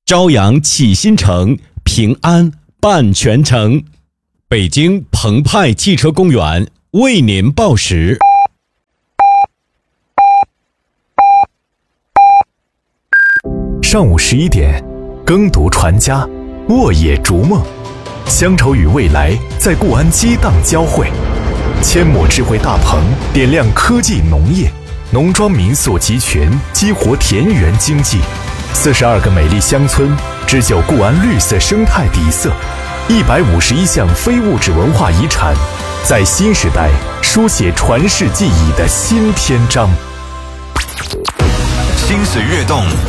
朝阳启新城，平安伴全城。北京澎湃汽车公园为您报时。 上午11点，耕读传家，沃野逐梦，乡愁与未来在固安激荡交汇。阡陌智慧大棚点亮科技农业，农庄民宿集群激活田园经济。42个美丽乡村织就固安绿色生态底色，151项非物质文化遗产，在新时代书写传世记忆的新篇章。 心随跃动，